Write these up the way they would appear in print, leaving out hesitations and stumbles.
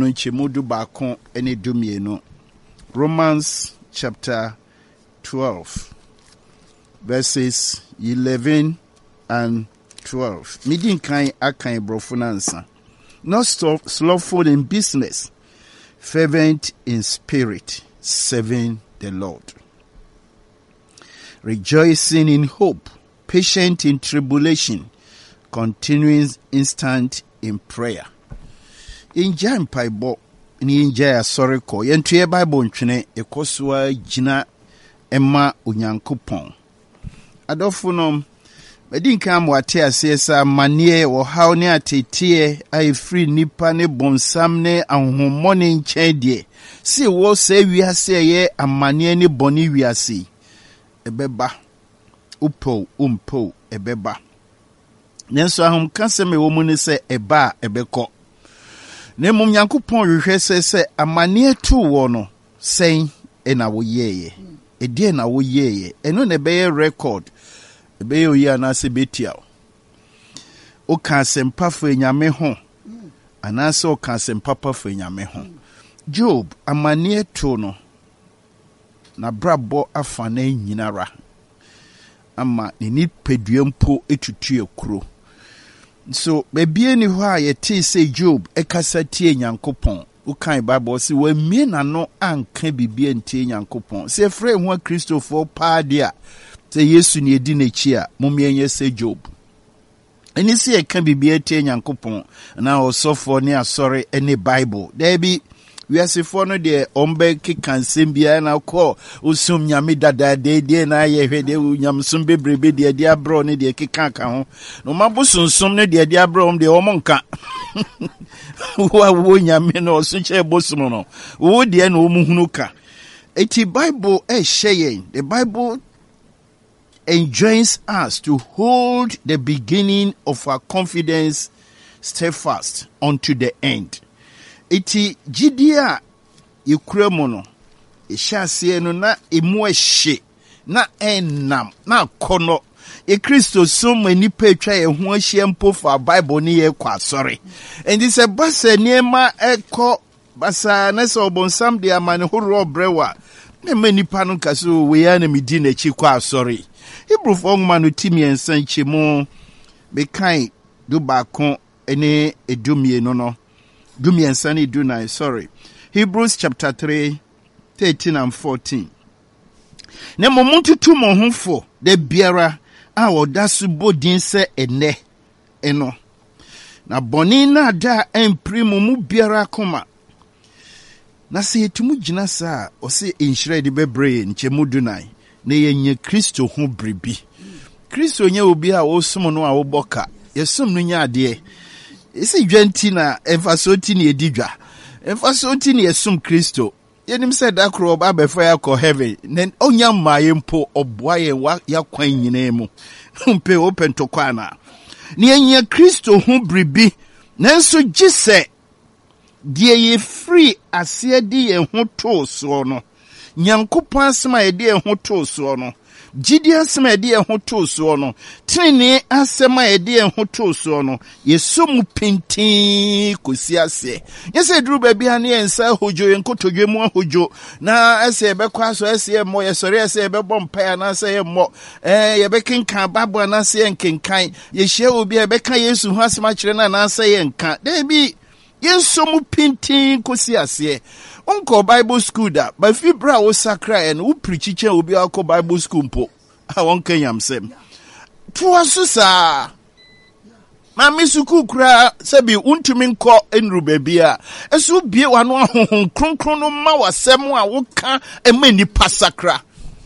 no nchemudu baako ene dumienu. Romans chapter 12 verses 11 and 12. Midin kan akan brofo nansa. Not slothful in business, fervent in spirit, serving the Lord. Rejoicing in hope, patient in tribulation, continuing instant in prayer. In Jan Paibo, in Jaya Soriko, Yentuye Bible ntwene ekoswa jina Emma Unyankopon. Adofunom, medinka mwate asesa manie wo haw ne atetie ai free nipa ne bonsam ne ahomone nkyedie. Si wo se wiase ye amanie ne boni wiase. Ebeba upo umpo ebeba. Nenso ahom kaseme wo mu ne se eba ebekọ. Ne mum Nyankopon hwehwe se amanie tu wo no sen na wo yeye. Edie na wo yeye. Eno ne beye record. Ebe yo ya na se betia. O kan sempa fo enyame ho. Anase o kan sempa pa fo enyame ho. Job amanie tu no na brabo afa na nyinara. Ama ni peduempo etutu ekuro. So bebie ni ho a yete say Job ekasa tie Nyankopon. U kan Bible say we mie na no anka bibie ntie Nyankopon. Se frɛ ho Christopher pa dia. Se Yesu ni edi n'echi a momyenye se Job. Eni se eka bibie tie Nyankopon na osofo ne asɔre ene Bible. There be we asifo no de ombe kekansem bia na kɔ osum nyame dada de na ye hwede nyamsum bebrebe de abro ne de kekaka ho no mabosonsum ne de abro de omonka wo nyame no so che bosum no wo de na omuhunu ka eti Bible share the Bible enjoins us to hold the beginning of our confidence steadfast unto the end. Iti jidia yikuremu no ehyasie no na emu ehye na enam na kono Kristo som anipa etwa ye ho ahye mpo fa Bible ni ye kwa asɔre endi se basa niema ekɔ basa na se obonsam de amane horo brewa na manipa no kaso we ya na medi na chi kwa asɔre Hebrew fo ngma no timi ensan chemu be kan do baako ene edumie no Dumiensani Dunai, sorry. Hebrews chapter 3, 13 and 14. Ne momuntu tu mohunfo de biara a odasu bodin se ene eno. Na boni na da emprimu mu biara koma. Na se yetumu jina saa o se inshire di bebre nchemu Dunai. Ne yenye Kristo ho bribi. Kristo nye obi a osum no a oboka. Yesum no nya ade. Isi dwenti na emfasoti ni edidwa. Emfasoti ni esum Kristo. Yenim se da kro ba befa ya ko heaven. Nen onya maye mpo oboaye wa ya kwan nyina mu. Mpe open to kwana. Ni enye Kristo hu bribi. Nenso gise die ye free ase di ye ho to so no. Nyankopon asema ye di ye ho to so no. Jidi asema edi ho to so no tini asema edi ho to so no yesomu pintin kosi ase yese duru ba bia ne ensa hojo yenkotodwe mu hojo na ase ebekwa so ase mo yesore ase ebebo mpa na ase yemmo yebekinkan babo na ase yenkinkan yehye obi ebeka Yesu ho asema kire na ase yenka debi yesomu pintin kosi ase Unko Bible school da, but if you bra o sakra and u preachiche obi akọ Bible school mpo. I won't kenyam sem. Tuwa susa. Mami suku kura sebi untumi nko enru bebia. Esu bie wanu ahonhon kronkron no ma wasem a woka emani pasakra.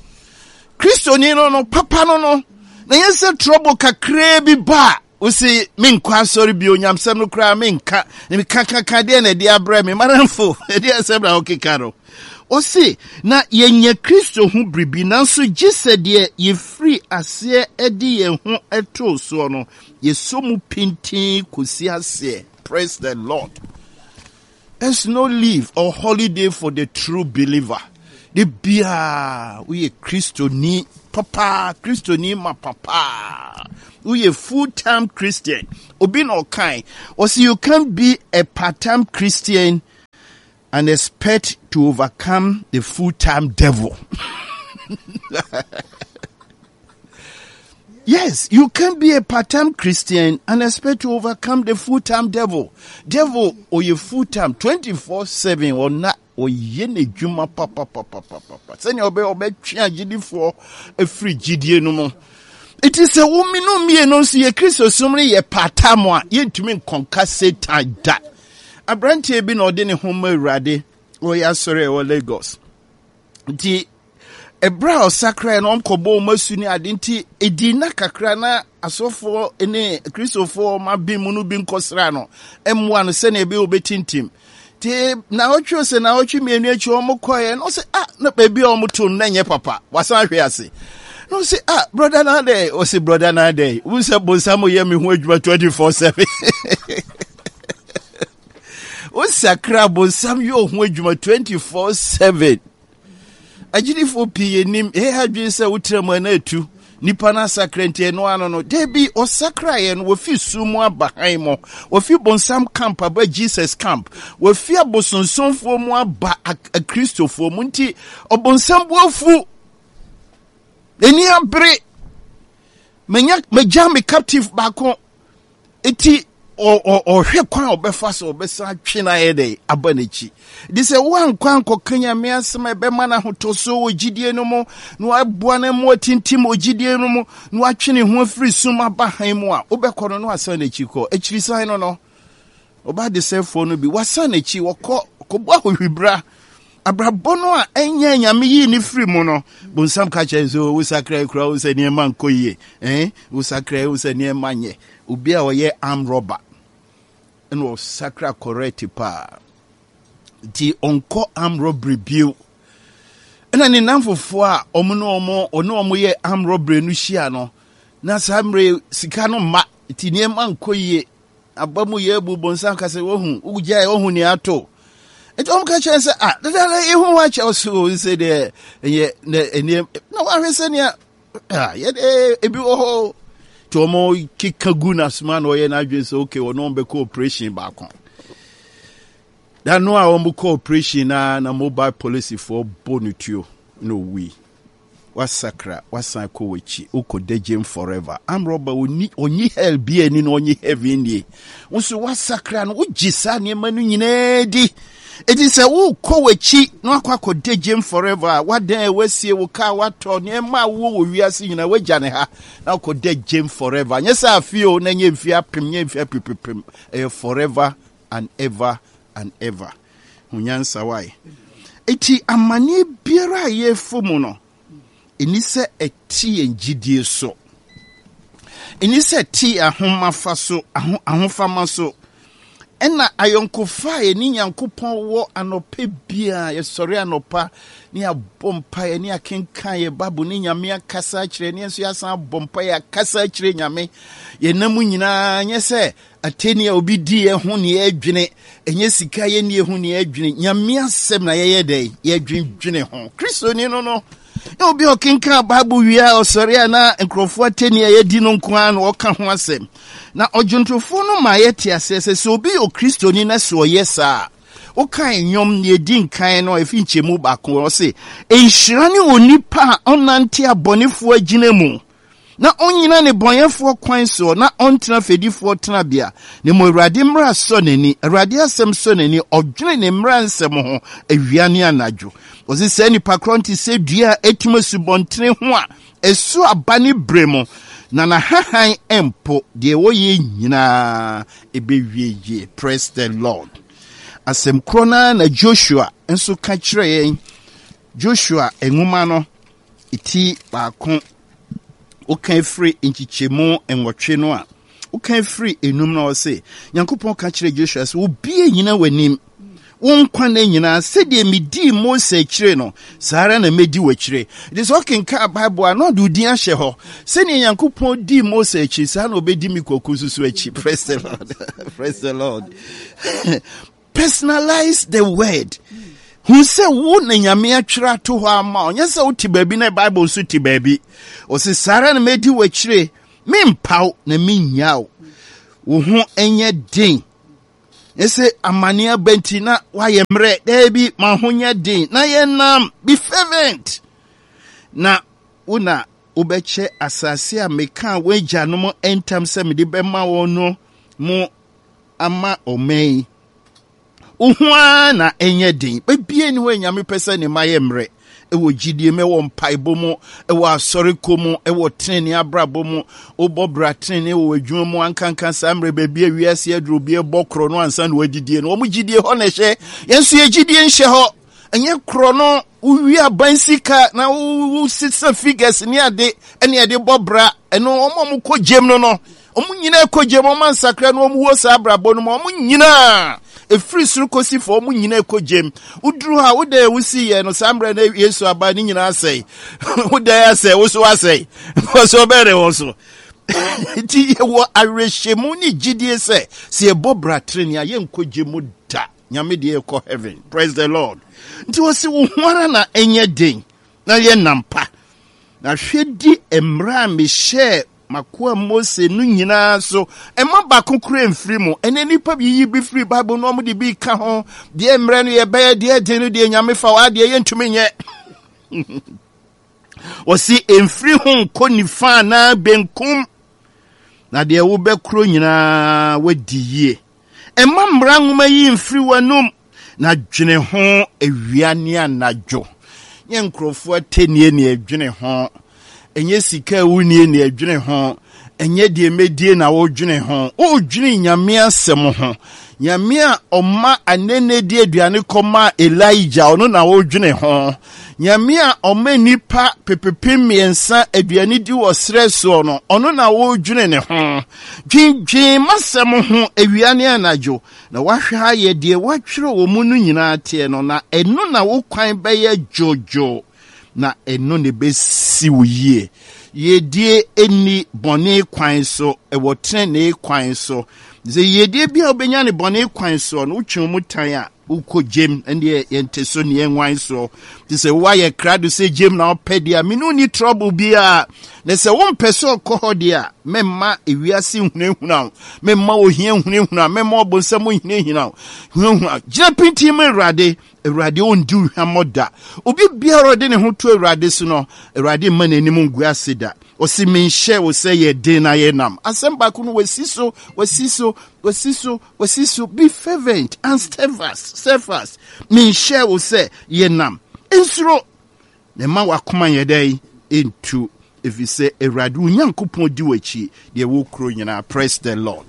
Kristo ni no papa no. Na yese trouble kakra bi ba. Usi minkwa sorry bi onyamsem no kra minka mi kaka de na de abra mi maramfo de asem na okikaro osi na yenye Kristo hu bribi nanso gise de ye free ase edi ye hu eto so no yesomu pintin kosi ase. Praise the Lord. There's no leave or holiday for the true believer. The bia we Kristo ni papa Kristo ni ma papa. We a full-time Christian. Obi no kind. Or see, you can't be a part-time Christian and expect to overcome the full-time devil. Yes, you can be a part-time Christian and expect to overcome the full-time devil. Devil or your full-time 24/7 or not or yene juma papa. Send your obe change for a free GDA no more. It is a woman no me no see a Christo summary ye part-time one yen to me conquer Satan that. A branch be no deni home rade or ya sorry or Lagos. The Ebra sakra no mkobo masuni adinti edina kakra na asofo ene Christopher ma bi munu bi nkosra no emwa no se na ebe obetintim ti na otwo se na otwi mienu achi omokoye no se na baby omoto na nye papa wasan hwe ase no se brother na dey o se brother na dey wo se bonsamo ye me ho adwuma 24/7 o sakra bonsam yo ho adwuma 24/7 Ajidifo pie nim hadwin se wutrem na atu nipa na sakrante no ano no debi o sakraye no wo fi sumu abahan mo wo fi bonsam camp aba Jesus camp wo fi abosonsonfo mu aba a Christopher mu nti obonsam bofu eni abre menya me captive bako eti o hwe kwan obefa so obesa twena yede abanichi dise wan kwan kokanya me asema be mana hotoso ogidie no mo no aboa na mo tintim ogidie no mo no atwene ho afiri suma bahan mu a obekoro no asa na chi ko akiri san no oba de sefo no bi wasa na chi wokọ kobwa hwibra abrabono a enya nyame yi ni free mu no bonsam ka chenzo wo sakra kura wo se ne man koyie wo sakra wo se ne manye obi a oye arm robber no sakra correct pa di onko arm robbery bill ena ni namfofo a omo ye arm robbery no hia no na samre sika no ma ti ne man koyie abamu ye bu bonsam ka se wo hu ugya wo hu ni ato it ka chense dada ehu wa che so se de no wa hwese ne ye ebi wo tomo kikaguna sman oye na adwen so okay wono be cooperation back on that no a ombu cooperation na mobile police for bonutuo no we wasakra wasanko wechi ukodejem forever am robber onyi hell bi ani no onyi heaven ni wonso wasakra no ugisa ne manu nyina di it is a wo kowechi no akwakodejem forever wadan wasie wo ka wato ne ma wo wiase nyina wagya ne ha na kodejem forever nyesa afio na nye mfia pem nye mfia pipipim forever and ever hunyansa wai eti amani biara ye fomu no enise eti engidie so enise ti ahomafa so ahofama so ena ayonkofa eni nyankopon wo anope bia ye sori anopa ni abompa ye ni akenkan ye babu ni nyame akasa kire ni enso yasan abompa ye akasa kire nyame ye namu nyina nye se ateni obi di ye ho ne adwene enye sika ye ne ho ne adwene nyame asem na ye dey ye dwendwene ho Kristo ni no obi okenkan babu wia osori na nkrofo ateni ye di no nko an oka ho asem na ojuntofo no ma ye ti asese so obi o Kristo ni na so yesa o kan nyom ne di nkan no efi nchemu bako o se enhyira ne onipa onante abonefo agina mu na onyina ne bonyefo kwan so na ontena fedifo tena bia ne mo Awurade mra so nani Awurade asem so nani odwene ne mra nsem ho awiane anadwo o se se nipa kronti se dua etuma subontere ho a esu abane bremo na hahan empo de wo ye nyina ebewieye. Praise the Lord. Asem krona na Joshua enso ka kire yen Joshua enwuma no iti baako o kan free nchichemu enwotwe no a o kan free enum na o se Nyankopon ka kire Joshua se obi enyina wanim wonkwa na nyina se de medi Mose kire no sara na medi wakire. It is okay ka Bible no do din ahye ho se ne Nyankopon di Mose kire sa na obedi mi kokususu achi. Praise the Lord. Praise the Lord. Personalize the word. Who say wo na nyame atwira to ho ama onye se uti baby na Bible so ti baby o se sara na medi wakire me mpaw na me nyaw wo ho enye din Ese amania benti na wayemre debi mahonya din na yenam be fervent na una ubeche asase a meka weja no mo entam se mede bema wono mo ama omei uhua na enye din bebie ni we nyame pese ne mayemre ewo gidie me wo mpaibo mo ewo asore komo ewo trene abrabo mo obobra trene wo adwuma mo ankankan samre bebie wiase aduro bie bokro no ansa na wadidie no mo gidie ho na hye yenso ye gidie nhye ho enye kro no uwi abansika na u sisa figures ni ade ene ade bobra eno omo ko jem no omo nyina ko jem o mansakra no omo wo sa abrabo no omo nyina efiri suru kosi fo mu nyina ekojem uduru ha woda wusi ye no sambre na Yesu aba ni nyina asai woda ya sai wo so asai so bere wo so ti wo arehemu ni gidie se bobra treni aye nkogemu da nyame de ekọ heaven. Praise the Lord. Nti wo se wo hwara na enye den na ye nampa na hwedi emra me share makoa Mose no nyina so ema ba kokure mfiri mu ene nipa bi yi bi free Bible no mo de bi ka ho de emre no ye be de den no de nyame fa wa de ye ntumi nye osi emfiri ho konifa na benkum na de wo be kro nyina wadi yie ema mra nwoma yi mfiri wanum na dwene ho ewiane anadwo nye nkrofo atenie ne adwene ho enye sika wunie ne adwene ho enye de medie na wo dwene ho o dwene nyame asem ho nyame a oma anene de aduane koma Elijah ono na wo dwene ho nyame a oma nipa pepepe miensa aduane di wo sreso no ono na wo dwene ne ho dwindwin masem ho awiane anadwo na wahwa ye de watwere wo mu no nyina te no na eno na wo kwan be ye jojo na eno ne besi wuye yedie eni bone kwan so ewo trene kwan so ze yedie bia obenya ne bone kwan so no utwe mu tan a ukojem ende yenteso ne enwan so ti se waye krado se jem na opedia minu ni trouble bia na se won peso kohodia memma ewiase hunehuna memma ohia hunehuna memma obonsam hunehina hunehuna japinti me Erade ondu hamoda obi biara de ne ho to Erade so no Erade ma nanim ngu aseda osi menhye wo se ye den na ye nam asemba ku no wasiso be fervent and steadfast menhye wo se ye nam ensuro ne ma wakoma ye dai into if you say Erade unyankopon di wachi de wo kro nyina. Praise the Lord.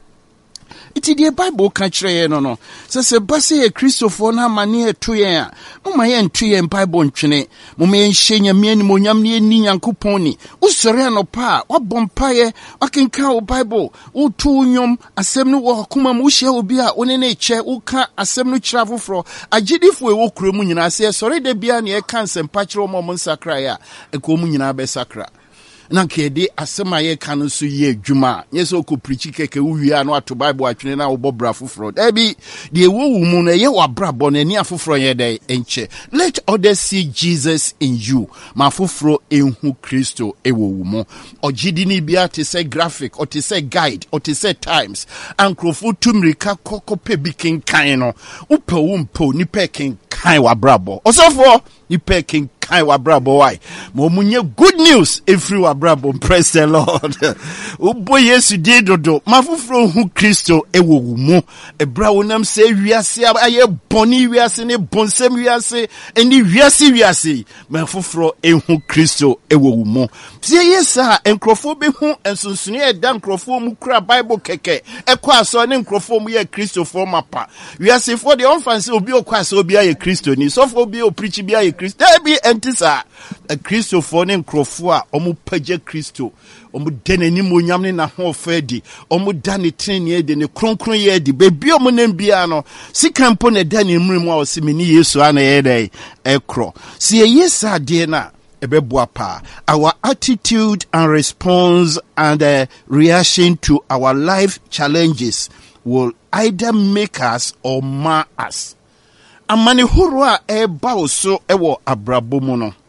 Iti the Bible ka kire no se base ye Christopher na mane eto ye a moma ye nto ye Bible ntwene moma ye nhye nyame ani monyam ne ni nyankopon ni usore anopa wabompa ye wakenka o Bible utu nyom asem no wo kuma mu hye obi a one na eche uka asem no kira foforo agidifo e wo kuro mu nyina se sore de bia ne e kan sempa kire o mo nsakra ya e ko mu nyina be sakra na kede asema ye kan so ye adwuma yeso ko preach keke wuwia no ato Bible atwene na wo bobra foforo ebi de wo mu no ye wabrabo na ni afoforo ye dey enche. Let others see Jesus in you ma foforo enhu Kristo ewo mu ogidi ni bia te say graphic or te say guide or te say times ankrofo tumrika kokope bikin kan no upe wo mpo ni pekin kan wabrabo osofo ni pekin kai wabrabo why mo munye good news every wabrabo. Praise the Lord. Ubo Yesu di dodo mafufro hu Kristo ewo mu ebra wonam se wiase aye boni wiase ne bonsem wiase eni wiase mafufro ehu Kristo ewo mu tie yesa enkrofo be hu ensunsune e da enkrofo mu kura Bible keke ekwa so ne enkrofo mu ye Kristo for mapa wiase for the onfanse obi okwa so obi aye Kristo ni so for obi o preach bi aye Kristo be entisa a Kristo for ne enkrofo a omu page Kristo omu deneni monyam ne na ho fedi omu dane trene de ne kronkron ye di bebi omu nembia no sikampo ne dane mrimu a osimini Yesu ana ye dai ekro si yesa de na ebeboa pa. Our attitude and response and reaction to our life challenges will either make us or mar us. Amani huru a eba oso ewo abrabo mu no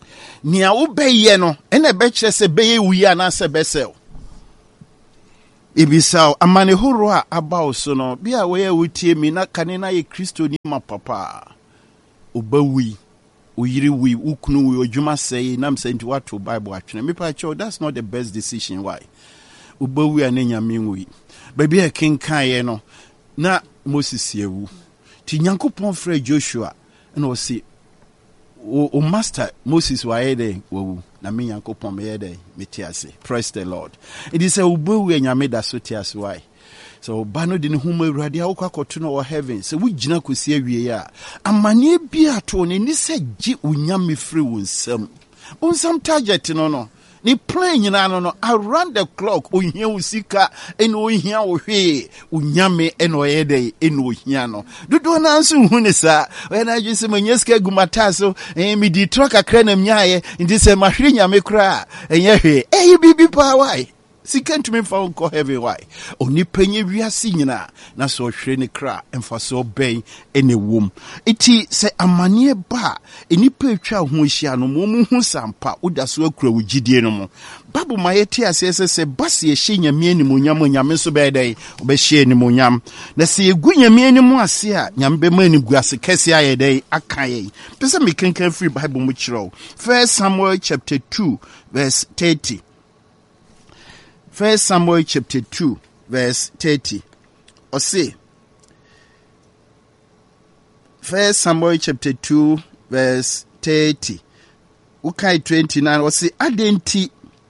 nia wo beye no ene be kire se beye wuya na se besel Ibisao amane horo a aba so no bia we wutie mi na kane na ye Kristo ni ma papa obawi oyiri wi ukunu wi odwuma sei na mse nti wato Bible atwene me pa cho that's not the best decision. Why obawi anenya minwi baby e kenkan ye no na Moses yewu ti Nyankopon frɛ Joshua na o si o master Moses wa yede wo na me Nyankopon me yede metiase. Praise the Lord. It is a ubu nyame da so tiase. Why so ba no de ne huma awurade a wokakoto no heaven se wo gina kosi awie ya amane bia to ne ni se gi unyame free wonsam onsam target no ni plan nyina no around the clock ohia usika eno ohia ohwe unyame eno yede eno ohia no dodo na nso hu ne sa we na adwese manyeska gumata so mi di troka kra na mnyaye ndi se mahwe nyame kra enye hwe bibi pa why sika ntumi fa nko heavy. Why oni panye wiase nyina na so hwe ne kra emfa so ben ene wom eti se amane ba enipa etwa ho hia no mo hu sampa oda so akura wugidie no mo babu mayete asese se base ye hye nyame animonyam nyame so be dai obehye animonyam na se egu nyame animu ase a nyame be mani guase kese aye dai akaye pese me kenkan free Bible mu kiro 1 Samuel chapter 2 verse 30. 1 Samuel chapter 2 verse 30. Or say 1 Samuel chapter 2 verse 30. Ukai 29 or say adenti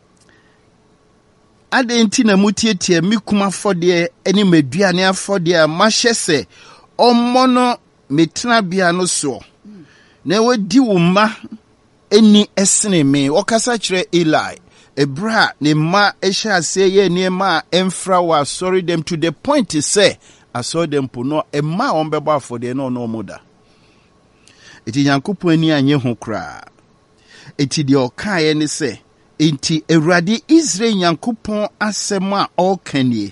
na mutietie mikuma fode eni meduane afode a mahye ommono metena bia no so na wadi wo ma eni esene me okasa kire Eli Ebra ne ma esha say ye niema emfra wa sorry them to the point to say I saw them puno e ma ombeba for the no moda. Iti Nyankopon ani anye ho kra. Iti de okaye ne se enti Ewurade Israel Nyankopon asema okanie.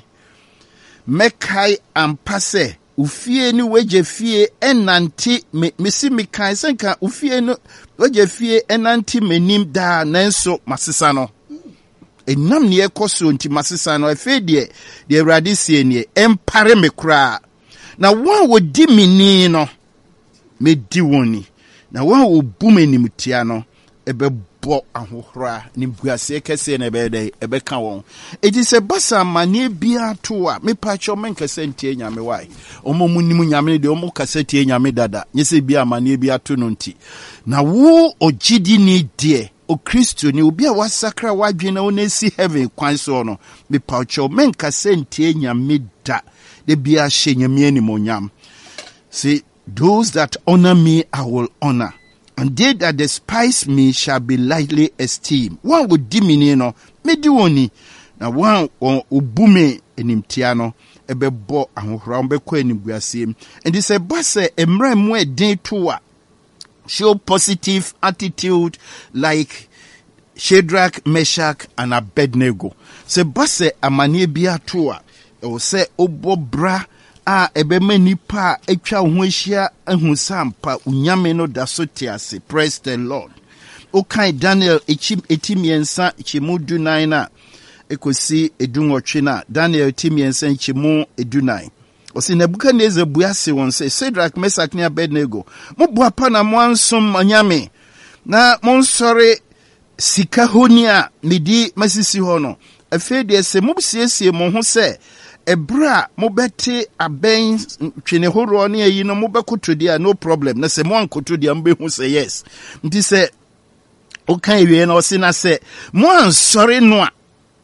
Mekai ampase ufie ni weje fie enanti mesi mekai senka ufie no weje fie enanti menim da nanso masesa no. Enam ne ekoso nti masesa no afi de Ewurade sie ne empare me kra na wan wodi mini no medi woni na wan obu menimtia no ebebo ahohora ni buase kese na ebeka won edi se basa mane bia to a me pacho menkase ntie nyame wai omomu nimu nyame de omo kase tie nyame dada nyese bia mane bia to no nti na wo ogidi ni de o Kristo ni obi a wasakra wadwena onesi heaven kwan so no me pacho menkase ntie nyame da de bia hye nyame ani monyam. See, those that honor me I will honor, and they that despise me shall be lightly esteemed. One would dimini no me di woni na one obume enimtia no ebebo ahohora ombekọ eniguasem. And this base emra mu eden to a show positive attitude like Shadrach, Meshach, and Abednego. Se base amane bia to a o se obobra a ebema nipa etwa ho ahia ahu sampa unyame no da so tiase. Praise the Lord. Okay, Daniel etimiensa chimu dunai na ekosi edunwotwe na Daniel etimiensa chimu edunai. Osi Nebukadnezar buase won se Shadrach, Meshach, and Abednego mo boapa na mo ansom anyame na mo nsore sika honia medi masisi ho no afede se mo siesie mo ho se ebra mo bete aben twene horo ne ayi no mo bekoto dia no problem na se mo ankoto dia mbe hu se yes nti se okan ewie na osi na se mo ansore no a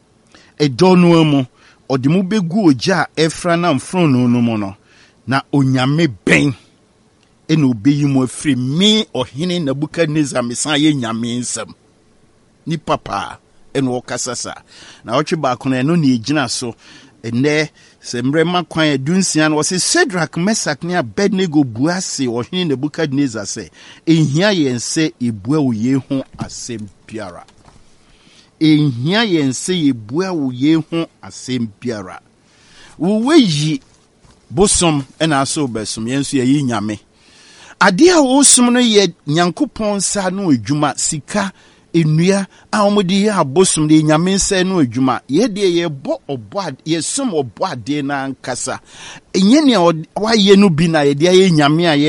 edonu mu odi mo begu oja efra na mfrono no mo no na onyame ben ene obeyi mo afri me ohene Nebukadnezar mesan ye nyame nsam ni papa ene okasasa na otwe ba kono eno ne egina so ene sembre makwan edunsia no se Shadrach, Meshach, and Abednego buase ohene Nebukadnezar se ehia yense ebua oye ho asem biara ehia yense ebua oye ho asem biara wo yi bosom ena so besom yenso ye nyame ade a wo som no ye Nyankopon sa no adwuma sika enua a omudi ye abosum de nyame nsa no adwuma ye de ye bo obo ye som obo ade na nkasa enye ne wa ye no bi na ye de ye nyame a